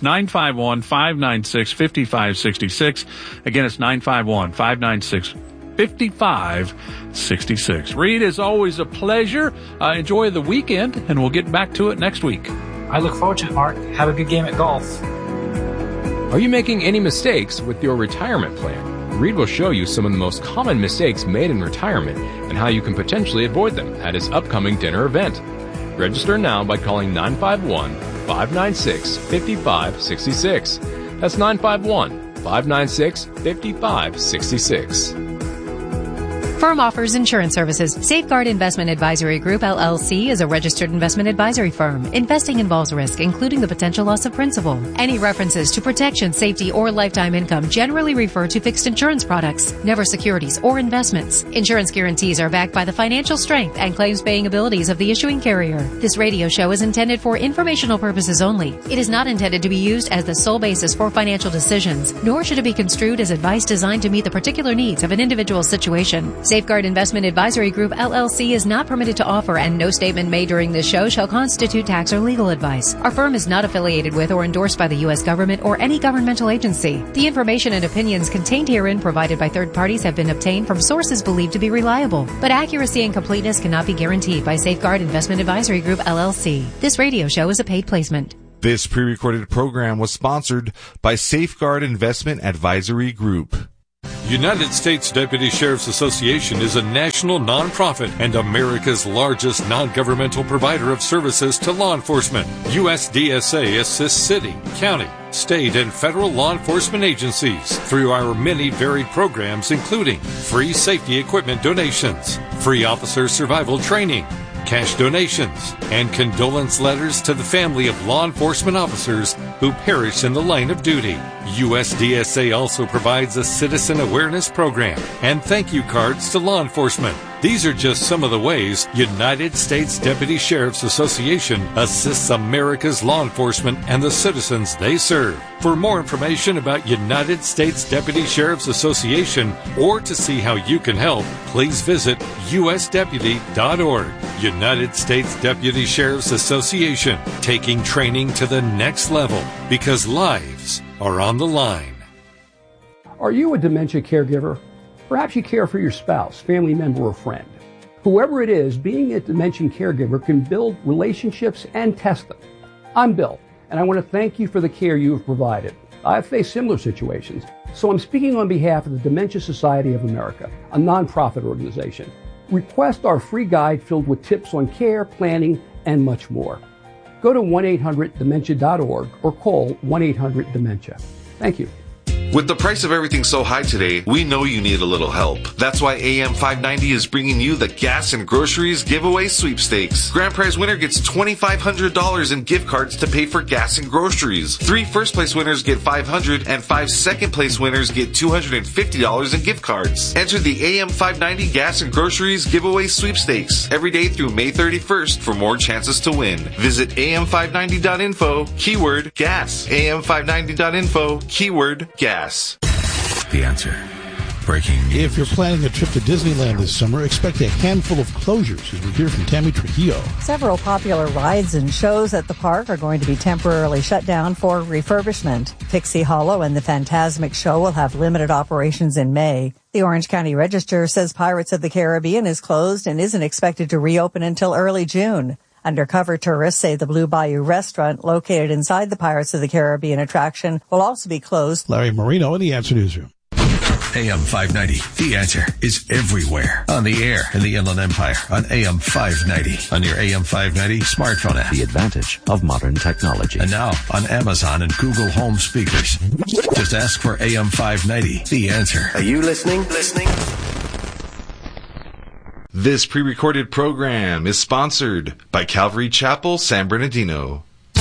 951-596-5566. Again, it's 951-596-5566. Reed, it's always a pleasure. Enjoy the weekend, and we'll get back to it next week. I look forward to it, Mark. Have a good game at golf. Are you making any mistakes with your retirement plan? Reed will show you some of the most common mistakes made in retirement and how you can potentially avoid them at his upcoming dinner event. Register now by calling 951-596-5566. That's 951-596-5566. Firm offers insurance services. Safeguard Investment Advisory Group, LLC, is a registered investment advisory firm. Investing involves risk, including the potential loss of principal. Any references to protection, safety, or lifetime income generally refer to fixed insurance products, never securities or investments. Insurance guarantees are backed by the financial strength and claims-paying abilities of the issuing carrier. This radio show is intended for informational purposes only. It is not intended to be used as the sole basis for financial decisions, nor should it be construed as advice designed to meet the particular needs of an individual situation. Safeguard Investment Advisory Group, LLC is not permitted to offer, and no statement made during this show shall constitute tax or legal advice. Our firm is not affiliated with or endorsed by the U.S. government or any governmental agency. The information and opinions contained herein provided by third parties have been obtained from sources believed to be reliable, but accuracy and completeness cannot be guaranteed by Safeguard Investment Advisory Group, LLC. This radio show is a paid placement. This pre-recorded program was sponsored by Safeguard Investment Advisory Group. United States Deputy Sheriff's Association is a national nonprofit and America's largest non-governmental provider of services to law enforcement. USDSA assists city, county, state, and federal law enforcement agencies through our many varied programs, including free safety equipment donations, free officer survival training, cash donations, and condolence letters to the family of law enforcement officers who perish in the line of duty. USDSA also provides a citizen awareness program and thank you cards to law enforcement. These are just some of the ways United States Deputy Sheriff's Association assists America's law enforcement and the citizens they serve. For more information about United States Deputy Sheriff's Association or to see how you can help, please visit usdeputy.org. United States Deputy Sheriff's Association, taking training to the next level because lives are on the line. Are you a dementia caregiver? Perhaps you care for your spouse, family member, or friend. Whoever it is, being a dementia caregiver can build relationships and test them. I'm Bill, and I want to thank you for the care you have provided. I've faced similar situations, so I'm speaking on behalf of the Dementia Society of America, a nonprofit organization. Request our free guide filled with tips on care, planning, and much more. Go to 1-800-DEMENTIA.org or call 1-800-DEMENTIA. Thank you. With the price of everything so high today, we know you need a little help. That's why AM 590 is bringing you the Gas and Groceries Giveaway Sweepstakes. Grand prize winner gets $2,500 in gift cards to pay for gas and groceries. 3 first-place winners get $500 and 5 second-place winners get $250 in gift cards. Enter the AM 590 Gas and Groceries Giveaway Sweepstakes every day through May 31st for more chances to win. Visit am590.info, keyword gas. am590.info, keyword gas. The Answer. Breaking news. If you're planning a trip to Disneyland this summer, expect a handful of closures, as we hear from Tammy Trujillo. Several popular rides and shows at the park are going to be temporarily shut down for refurbishment. Pixie Hollow and the Fantasmic Show will have limited operations in May. The Orange County Register says Pirates of the Caribbean is closed and isn't expected to reopen until early June. Undercover tourists say the Blue Bayou restaurant located inside the Pirates of the Caribbean attraction will also be closed. Larry Marino in the Answer Newsroom. AM 590, The Answer, is everywhere. On the air in the Inland Empire, on AM 590, on your AM 590 smartphone app. The advantage of modern technology. And now on Amazon and Google Home speakers. Just ask for AM 590, The Answer. Are you listening? This pre-recorded program is sponsored by Calvary Chapel, San Bernardino.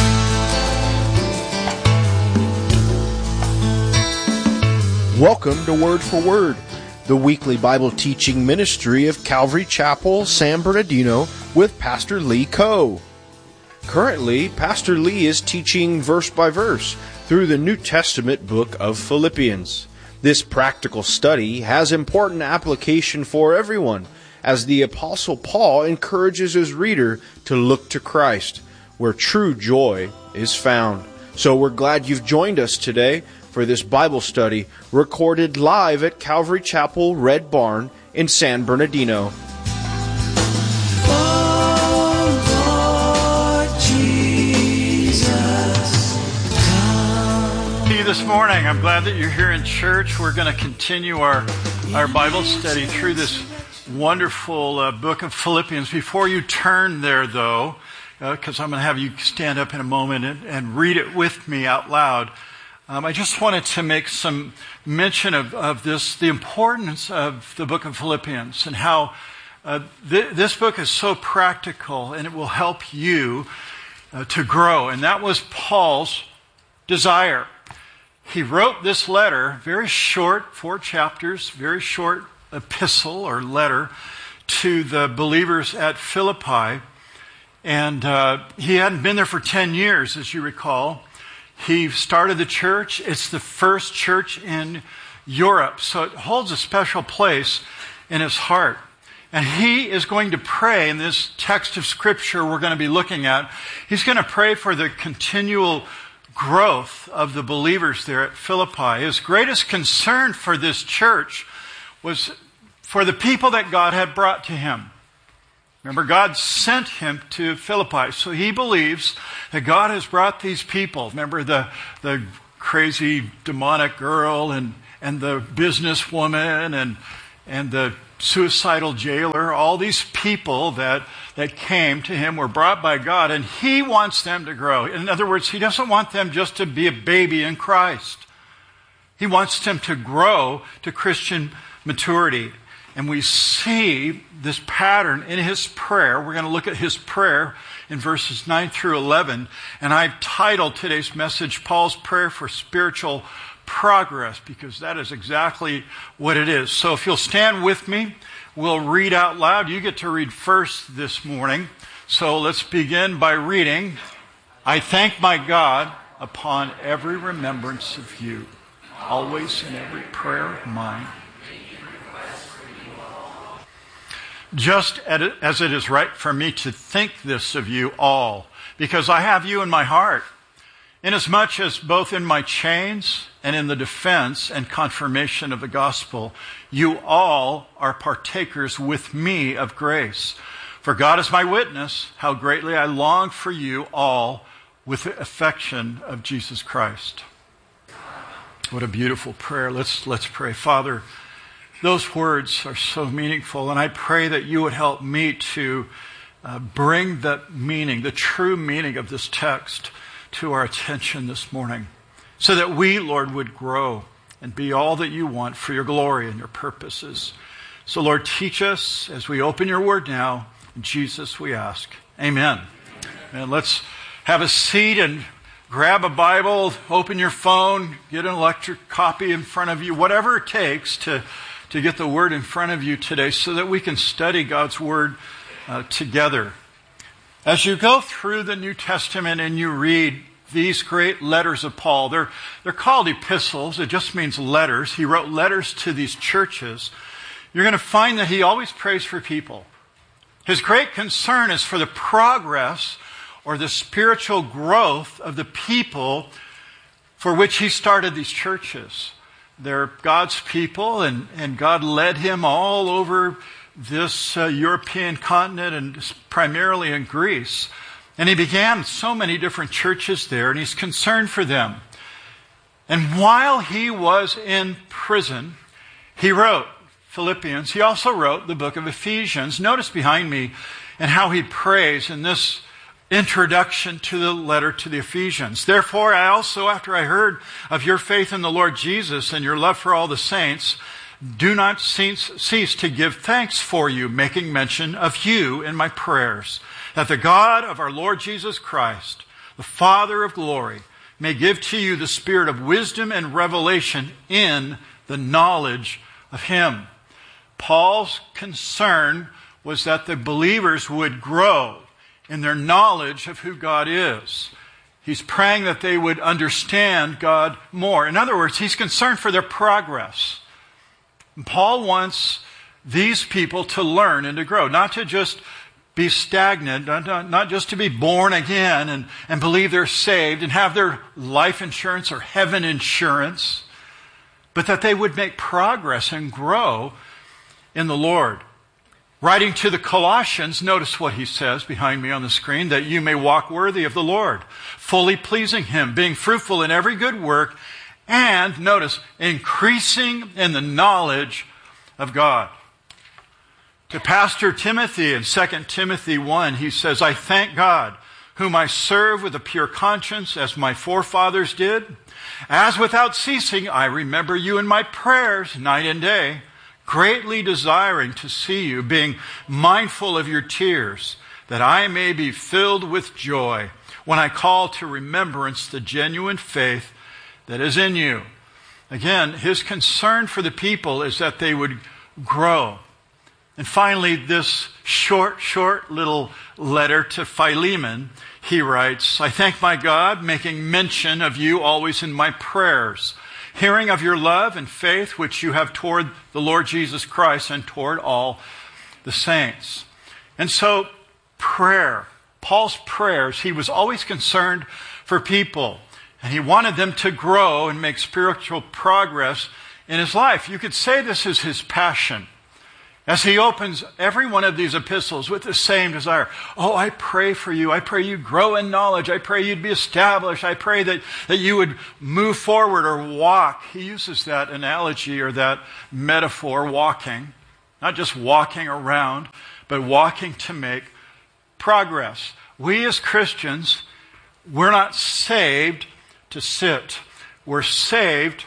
Welcome to Word for Word, the weekly Bible teaching ministry of Calvary Chapel, San Bernardino, with Pastor Lee Coe. Currently, Pastor Lee is teaching verse by verse through the New Testament book of Philippians. This practical study has important application for everyone, as the Apostle Paul encourages his reader to look to Christ, where true joy is found. So we're glad you've joined us today for this Bible study recorded live at Calvary Chapel Red Barn in San Bernardino. This morning, I'm glad that you're here in church. We're going to continue our Bible study through this wonderful book of Philippians. Before you turn there, though, because I'm going to have you stand up in a moment and read it with me out loud, I just wanted to make some mention of this, the importance of the book of Philippians, and how this book is so practical, and it will help you to grow. And that was Paul's desire. He wrote this letter, very short, 4 chapters, very short epistle or letter to the believers at Philippi. And he hadn't been there for 10 years, as you recall. He started the church. It's the first church in Europe, so it holds a special place. in his heart. And he is going to pray in this text of Scripture we're going to be looking at. He's going to pray for the continual growth of the believers there at Philippi. His greatest concern for this church was for the people that God had brought to him. Remember, God sent him to Philippi. So he believes that God has brought these people. Remember the crazy demonic girl and the businesswoman and the suicidal jailer. All these people that came to him were brought by God, and he wants them to grow. In other words, he doesn't want them just to be a baby in Christ. He wants them to grow to Christian maturity. And we see this pattern in his prayer. We're going to look at his prayer in verses 9 through 11. And I've titled today's message, Paul's Prayer for Spiritual Progress, because that is exactly what it is. So if you'll stand with me, we'll read out loud. You get to read first this morning. So let's begin by reading, I thank my God upon every remembrance of you, always in every prayer of mine, just as it is right for me to think this of you all, because I have you in my heart, inasmuch as both in my chains and in the defense and confirmation of the gospel, you all are partakers with me of grace. For God is my witness, how greatly I long for you all with the affection of Jesus Christ. What a beautiful prayer. Let's pray. Father, those words are so meaningful, and I pray that you would help me to bring the meaning, the true meaning of this text to our attention this morning, so that we, Lord, would grow and be all that you want for your glory and your purposes. So, Lord, teach us as we open your word now. In Jesus we ask. Amen. And let's have a seat and grab a Bible, open your phone, get an electric copy in front of you, whatever it takes to get the Word in front of you today so that we can study God's Word together. As you go through the New Testament and you read these great letters of Paul, they're called epistles. It just means letters. He wrote letters to these churches. You're going to find that he always prays for people. His great concern is for the progress or the spiritual growth of the people for which he started these churches. They're God's people, and God led him all over this European continent and primarily in Greece. And he began so many different churches there, and he's concerned for them. And while he was in prison, he wrote Philippians. He also wrote the book of Ephesians. Notice behind me and how he prays in this introduction to the letter to the Ephesians. Therefore, I also, after I heard of your faith in the Lord Jesus and your love for all the saints, do not cease to give thanks for you, making mention of you in my prayers, that the God of our Lord Jesus Christ, the Father of glory, may give to you the spirit of wisdom and revelation in the knowledge of him. Paul's concern was that the believers would grow in their knowledge of who God is. He's praying that they would understand God more. In other words, he's concerned for their progress. And Paul wants these people to learn and to grow, not to just be stagnant, not just to be born again and believe they're saved and have their life insurance or heaven insurance, but that they would make progress and grow in the Lord. Writing to the Colossians, notice what he says behind me on the screen, that you may walk worthy of the Lord, fully pleasing him, being fruitful in every good work, and, notice, increasing in the knowledge of God. To Pastor Timothy in 2 Timothy 1, he says, I thank God, whom I serve with a pure conscience, as my forefathers did. As without ceasing, I remember you in my prayers night and day, greatly desiring to see you, being mindful of your tears, that I may be filled with joy when I call to remembrance the genuine faith that is in you. Again, his concern for the people is that they would grow. And finally, this short little letter to Philemon, he writes, I thank my God, making mention of you always in my prayers. hearing of your love and faith which you have toward the Lord Jesus Christ and toward all the saints. And so, prayer, Paul's prayers, he was always concerned for people. And he wanted them to grow and make spiritual progress in his life. You could say this is his passion. As he opens every one of these epistles with the same desire. Oh, I pray for you. I pray you grow in knowledge. I pray you'd be established. I pray that you would move forward or walk. He uses that analogy or that metaphor, walking. Not just walking around, but walking to make progress. We as Christians, we're not saved to sit. We're saved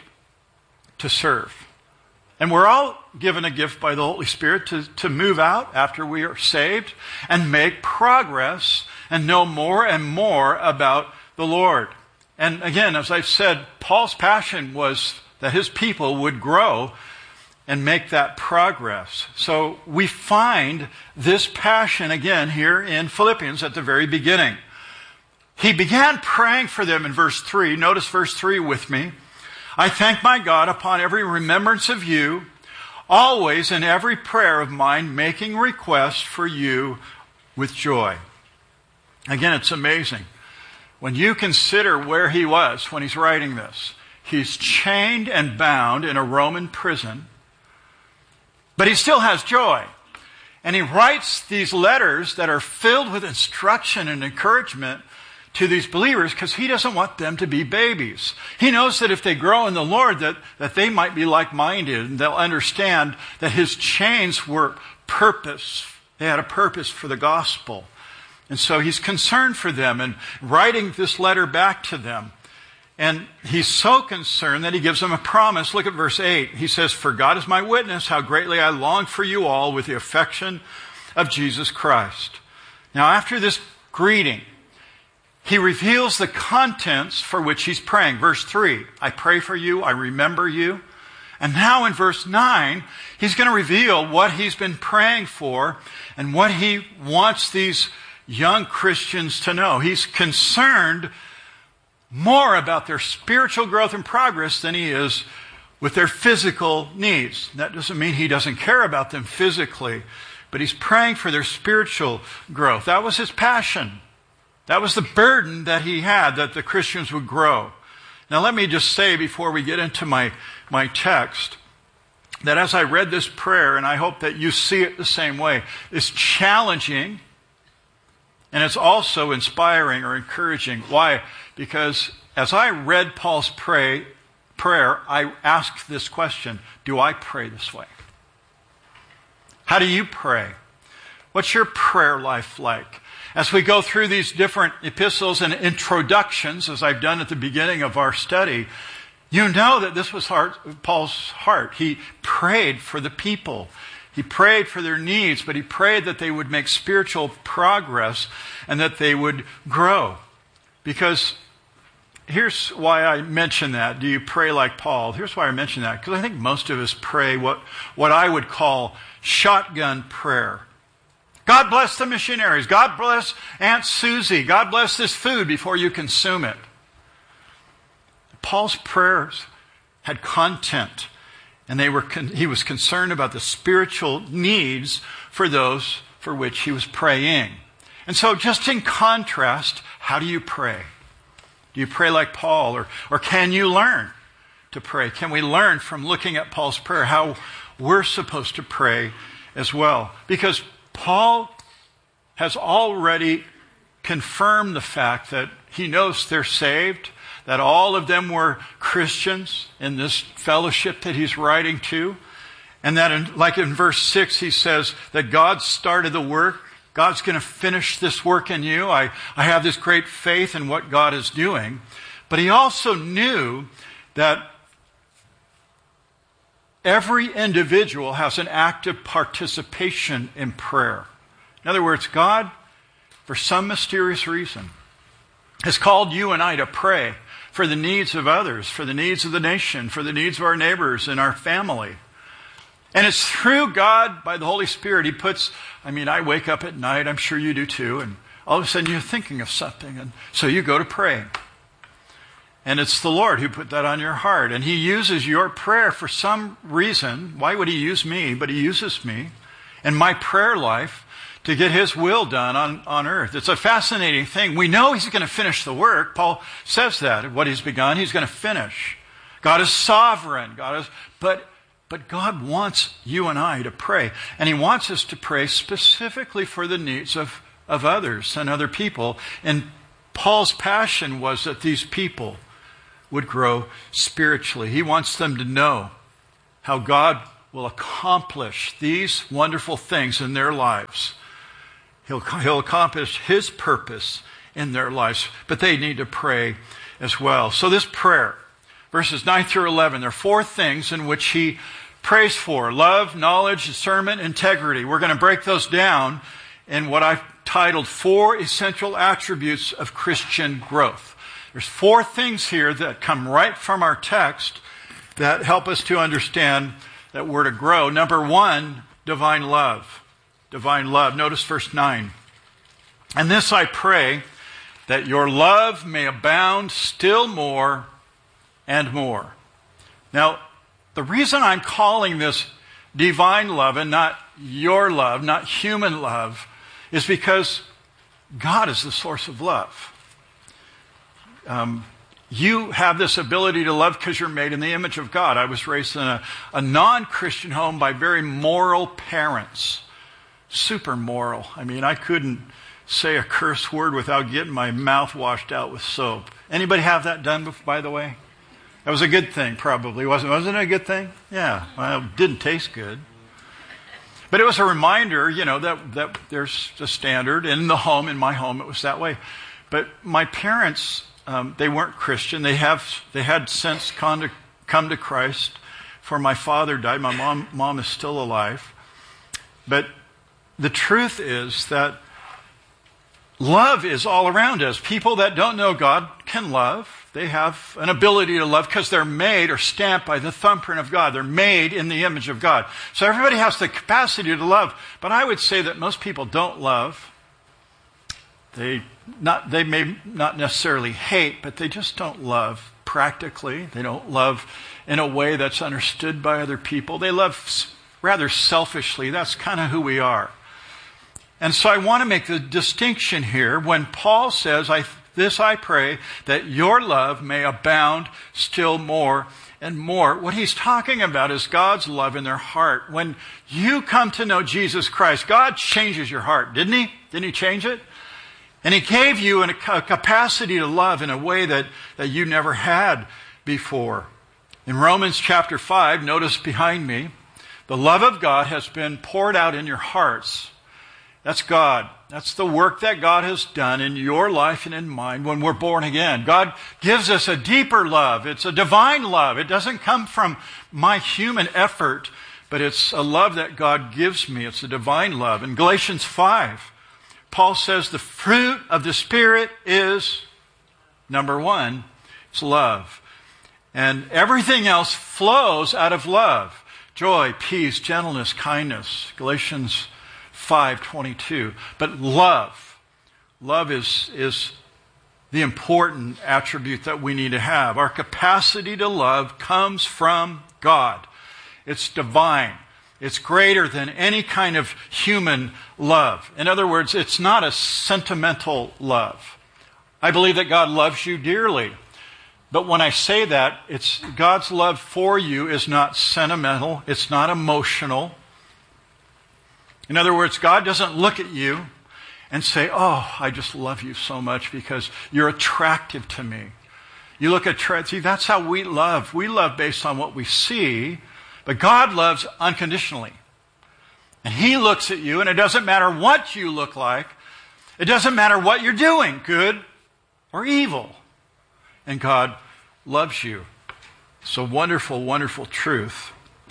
to serve. And we're all given a gift by the Holy Spirit to move out after we are saved and make progress and know more and more about the Lord. And again, as I've said, Paul's passion was that his people would grow and make that progress. So we find this passion again here in Philippians at the very beginning. He began praying for them in verse 3. Notice verse 3 with me. I thank my God upon every remembrance of you, always in every prayer of mine, making request for you with joy. Again, it's amazing. When you consider where he was when he's writing this, he's chained and bound in a Roman prison, but he still has joy. And he writes these letters that are filled with instruction and encouragement to these believers because he doesn't want them to be babies. He knows that if they grow in the Lord, that they might be like-minded and they'll understand that his chains were purpose. They had a purpose for the gospel. And so he's concerned for them and writing this letter back to them. And he's so concerned that he gives them a promise. Look at verse 8. He says, for God is my witness, how greatly I long for you all with the affection of Jesus Christ. Now, after this greeting, he reveals the contents for which he's praying. Verse 3, I pray for you, I remember you. And now in verse 9, he's going to reveal what he's been praying for and what he wants these young Christians to know. He's concerned more about their spiritual growth and progress than he is with their physical needs. That doesn't mean he doesn't care about them physically, but he's praying for their spiritual growth. That was his passion. That was the burden that he had, that the Christians would grow. Now let me just say before we get into my text, that as I read this prayer, and I hope that you see it the same way, it's challenging and it's also inspiring or encouraging. Why? Because as I read Paul's prayer, I asked this question, do I pray this way? How do you pray? What's your prayer life like? As we go through these different epistles and introductions, as I've done at the beginning of our study, you know that this was Paul's heart. He prayed for the people. He prayed for their needs, but he prayed that they would make spiritual progress and that they would grow. Because here's why I mention that. Do you pray like Paul? Here's why I mention that. Because I think most of us pray what I would call shotgun prayer. God bless the missionaries. God bless Aunt Susie. God bless this food before you consume it. Paul's prayers had content, and he was concerned about the spiritual needs for those for which he was praying. And so just in contrast, how do you pray? Do you pray like Paul, or can you learn to pray? Can we learn from looking at Paul's prayer how we're supposed to pray as well? Because Paul has already confirmed the fact that he knows they're saved, that all of them were Christians in this fellowship that he's writing to, and that like in verse 6 he says that God started the work. God's going to finish this work in you. I have this great faith in what God is doing. But he also knew that every individual has an active participation in prayer. In other words, God, for some mysterious reason, has called you and I to pray for the needs of others, for the needs of the nation, for the needs of our neighbors and our family. And it's through God, by the Holy Spirit, I wake up at night, I'm sure you do too, and all of a sudden you're thinking of something, and so you go to pray. And it's the Lord who put that on your heart. And He uses your prayer for some reason. Why would He use me? But He uses me and my prayer life to get His will done on earth. It's a fascinating thing. We know He's going to finish the work. Paul says that. What He's begun, He's going to finish. God is sovereign. But God wants you and I to pray. And He wants us to pray specifically for the needs of others and other people. And Paul's passion was that these people would grow spiritually. He wants them to know how God will accomplish these wonderful things in their lives. He'll accomplish His purpose in their lives, but they need to pray as well. So this prayer, verses 9 through 11, there are 4 things in which he prays for: love, knowledge, discernment, integrity. We're going to break those down in what I've titled 4 essential attributes of Christian growth. There's 4 things here that come right from our text that help us to understand that we're to grow. Number 1, divine love. Divine love. Notice verse 9. And this I pray, that your love may abound still more and more. Now, the reason I'm calling this divine love and not your love, not human love, is because God is the source of love. You have this ability to love because you're made in the image of God. I was raised in a non-Christian home by very moral parents. Super moral. I mean, I couldn't say a curse word without getting my mouth washed out with soap. Anybody have that done, by the way? That was a good thing, probably. Wasn't it a good thing? Yeah. Well, it didn't taste good. But it was a reminder, that there's a standard. In the home, in my home, it was that way. But my parents, they weren't Christian. They had since come to Christ. For my father died. My mom is still alive. But the truth is that love is all around us. People that don't know God can love. They have an ability to love because they're made or stamped by the thumbprint of God. They're made in the image of God. So everybody has the capacity to love. But I would say that most people don't love. They may not necessarily hate, but they just don't love practically. They don't love in a way that's understood by other people. They love rather selfishly. That's kind of who we are. And so I want to make the distinction here when Paul says, this I pray, that your love may abound still more and more. What he's talking about is God's love in their heart. When you come to know Jesus Christ, God changes your heart, didn't He? Didn't He change it? And He gave you a capacity to love in a way that you never had before. In Romans chapter 5, notice behind me, the love of God has been poured out in your hearts. That's God. That's the work that God has done in your life and in mine when we're born again. God gives us a deeper love. It's a divine love. It doesn't come from my human effort, but it's a love that God gives me. It's a divine love. In Galatians 5, Paul says the fruit of the Spirit is, number 1, it's love. And everything else flows out of love. Joy, peace, gentleness, kindness. Galatians 5:22. But love is the important attribute that we need to have. Our capacity to love comes from God. It's divine. It's greater than any kind of human love. In other words, it's not a sentimental love. I believe that God loves you dearly. But when I say that, it's God's love for you is not sentimental. It's not emotional. In other words, God doesn't look at you and say, oh, I just love you so much because you're attractive to me. You look at, see, that's how we love. We love based on what we see, but God loves unconditionally. And He looks at you, and it doesn't matter what you look like. It doesn't matter what you're doing, good or evil. And God loves you. It's a wonderful, wonderful truth.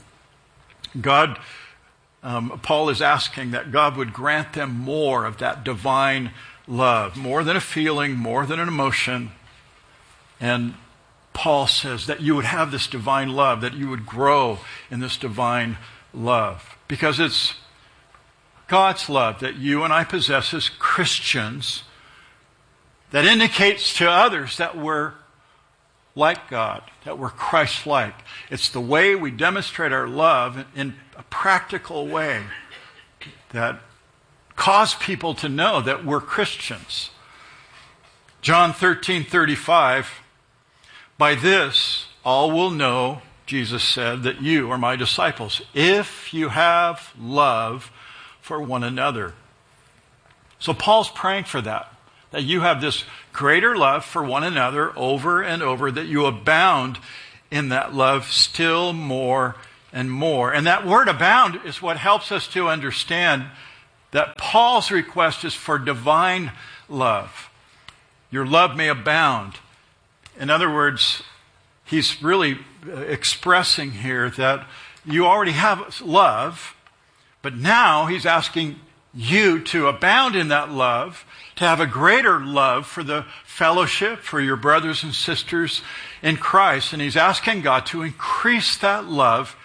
Paul is asking that God would grant them more of that divine love, more than a feeling, more than an emotion. And Paul says that you would have this divine love, that you would grow in this divine love. Because it's God's love that you and I possess as Christians that indicates to others that we're like God, that we're Christ-like. It's the way we demonstrate our love in a practical way that cause people to know that we're Christians. John 13:35, by this all will know, Jesus said, that you are my disciples, if you have love for one another. So Paul's praying for that you have this greater love for one another over and over, that you abound in that love still more and more. And that word abound is what helps us to understand that Paul's request is for divine love. Your love may abound. In other words, he's really expressing here that you already have love, but now he's asking you to abound in that love, to have a greater love for the fellowship, for your brothers and sisters in Christ. And he's asking God to increase that love